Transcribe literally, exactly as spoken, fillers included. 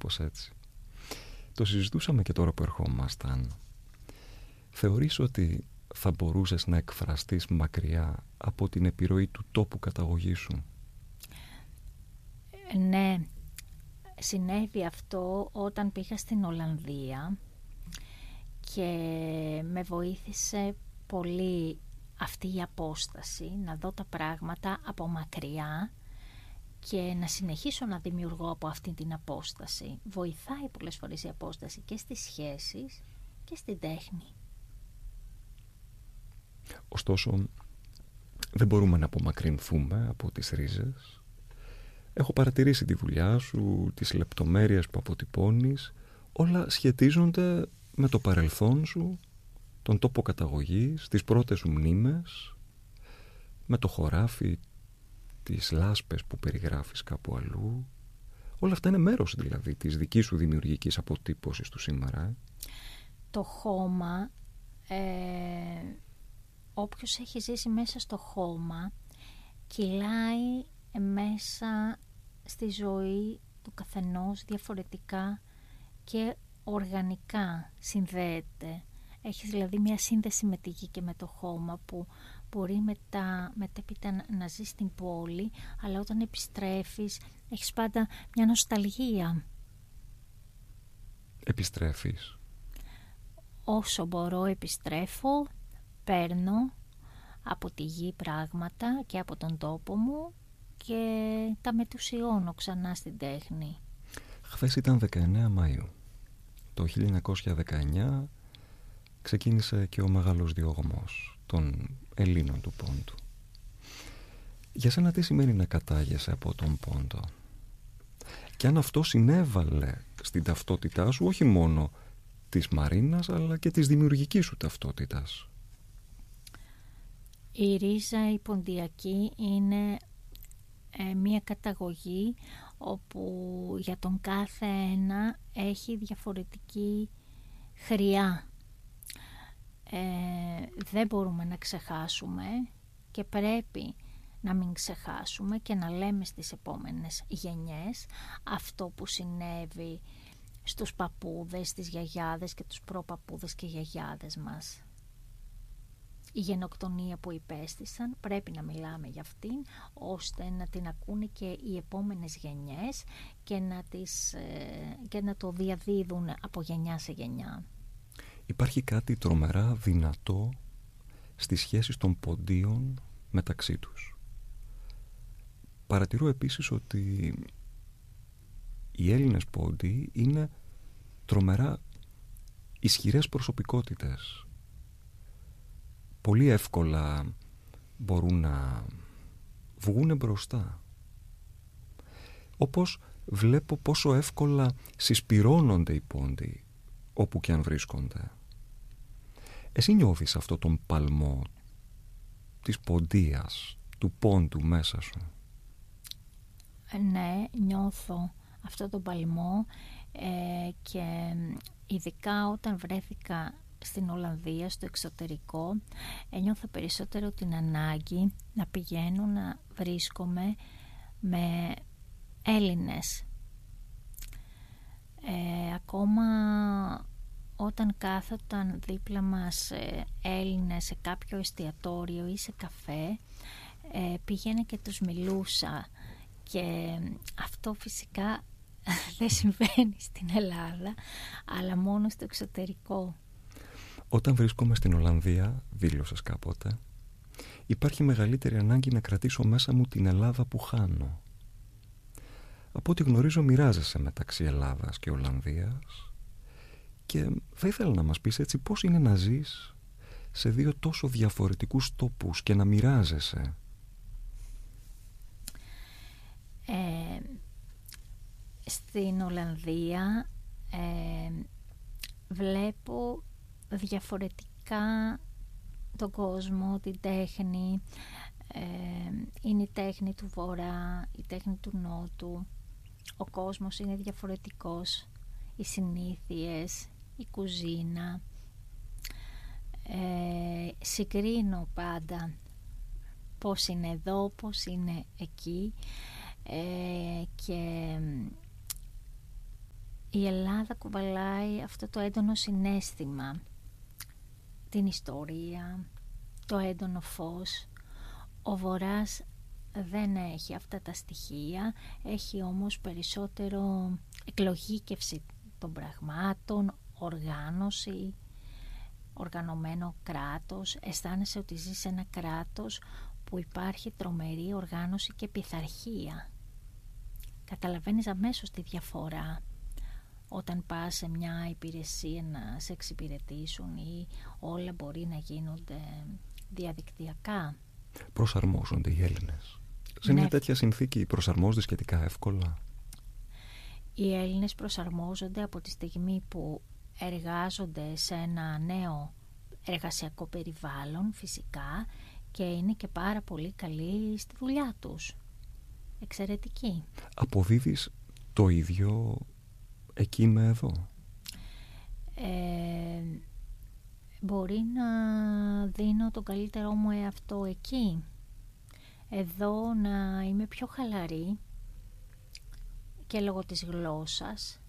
κάπως έτσι. Το συζητούσαμε και τώρα που ερχόμασταν. Θεωρείς ότι θα μπορούσες να εκφραστείς μακριά από την επιρροή του τόπου καταγωγής σου? Ναι, συνέβη αυτό όταν πήγα στην Ολλανδία και με βοήθησε πολύ αυτή η απόσταση, να δω τα πράγματα από μακριά και να συνεχίσω να δημιουργώ από αυτή την απόσταση. Βοηθάει πολλές φορές η απόσταση και στις σχέσεις και στην τέχνη. Ωστόσο, δεν μπορούμε να απομακρυνθούμε από τις ρίζες. Έχω παρατηρήσει τη δουλειά σου, τις λεπτομέρειες που αποτυπώνεις. Όλα σχετίζονται με το παρελθόν σου, τον τόπο καταγωγής, τις πρώτες σου μνήμες, με το χωράφι, τις λάσπες που περιγράφεις κάπου αλλού. Όλα αυτά είναι μέρος δηλαδή της δικής σου δημιουργικής αποτύπωσης του σήμερα. Ε? Το χώμα, ε, όποιος έχει ζήσει μέσα στο χώμα, κυλάει μέσα στη ζωή του καθενός διαφορετικά και οργανικά συνδέεται. Έχεις δηλαδή μια σύνδεση με τη γη και με το χώμα που μπορεί μετά, μετέπειτα να ζεις στην πόλη, αλλά όταν επιστρέφεις έχεις πάντα μια νοσταλγία. Επιστρέφεις? Όσο μπορώ επιστρέφω, παίρνω από τη γη πράγματα και από τον τόπο μου και τα μετουσιώνω ξανά στην τέχνη. Χθες ήταν δεκαεννέα Μαΐου. Το χίλια εννιακόσια δεκαεννέα ξεκίνησε και ο μεγάλος διωγμός των Ελλήνων του Πόντου. Για σένα τι σημαίνει να κατάγεσαι από τον Πόντο? Και αν αυτό συνέβαλε στην ταυτότητά σου, όχι μόνο της Μαρίνας, αλλά και της δημιουργικής σου ταυτότητας? Η ρίζα η ποντιακή είναι ε, μια καταγωγή όπου για τον κάθε ένα έχει διαφορετική χρειά. Ε, δεν μπορούμε να ξεχάσουμε και πρέπει να μην ξεχάσουμε και να λέμε στις επόμενες γενιές αυτό που συνέβη στους παππούδες, στις γιαγιάδες και τους προπαππούδες και γιαγιάδες μας. Η γενοκτονία που υπέστησαν, πρέπει να μιλάμε για αυτήν, ώστε να την ακούνε και οι επόμενες γενιές και να, τις, και να το διαδίδουν από γενιά σε γενιά. Υπάρχει κάτι τρομερά δυνατό στις σχέσεις των ποντίων μεταξύ τους. Παρατηρώ επίσης ότι οι Έλληνες πόντιοι είναι τρομερά ισχυρές προσωπικότητες. Πολύ εύκολα μπορούν να βγούνε μπροστά. Όπως βλέπω πόσο εύκολα συσπυρώνονται οι πόντιοι όπου και αν βρίσκονται. Εσύ νιώθεις αυτό τον παλμό της ποντίας, του πόντου μέσα σου? Ναι, νιώθω αυτό τον παλμό ε, και ειδικά όταν βρέθηκα στην Ολλανδία, στο εξωτερικό, ένιωθα περισσότερο την ανάγκη να πηγαίνω να βρίσκομαι με Έλληνες. Ε, ακόμα όταν κάθονταν δίπλα μας ε, Έλληνες σε κάποιο εστιατόριο ή σε καφέ, ε, πήγαινα και τους μιλούσα και αυτό φυσικά δεν συμβαίνει στην Ελλάδα, αλλά μόνο στο εξωτερικό. Όταν βρίσκομαι στην Ολλανδία, δήλωσες κάποτε, υπάρχει μεγαλύτερη ανάγκη να κρατήσω μέσα μου την Ελλάδα που χάνω. Από ό,τι γνωρίζω μοιράζεσαι μεταξύ Ελλάδας και Ολλανδίας και θα ήθελα να μας πεις έτσι πώς είναι να ζεις σε δύο τόσο διαφορετικούς τόπους και να μοιράζεσαι. Ε, στην Ολλανδία ε, βλέπω διαφορετικά τον κόσμο, την τέχνη. Ε, είναι η τέχνη του Βορρά, η τέχνη του Νότου. Ο κόσμος είναι διαφορετικός, οι συνήθειες, η κουζίνα. Ε, συγκρίνω πάντα πώς είναι εδώ, πώς είναι εκεί. Ε, και η Ελλάδα κουβαλάει αυτό το έντονο συναίσθημα, την ιστορία, το έντονο φως. Ο Βορράς δεν έχει αυτά τα στοιχεία, έχει όμως περισσότερο εκλογήκευση των πραγμάτων, οργάνωση, οργανωμένο κράτος. Αισθάνεσαι ότι ζεις σε ένα κράτος που υπάρχει τρομερή οργάνωση και πειθαρχία. Καταλαβαίνεις αμέσως τη διαφορά όταν πας σε μια υπηρεσία να σε εξυπηρετήσουν ή όλα μπορεί να γίνονται διαδικτυακά. Προσαρμόζονται οι Έλληνες. Σε Ναι. μια τέτοια συνθήκη προσαρμόζονται σχετικά εύκολα. Οι Έλληνες προσαρμόζονται από τη στιγμή που εργάζονται σε ένα νέο εργασιακό περιβάλλον φυσικά και είναι και πάρα πολύ καλοί στη δουλειά τους. Εξαιρετικοί. Αποδίδεις το ίδιο εκεί με εδώ? Ε, μπορεί να δίνω τον καλύτερό μου εαυτό εκεί. Εδώ να είμαι πιο χαλαρή και λόγω της γλώσσας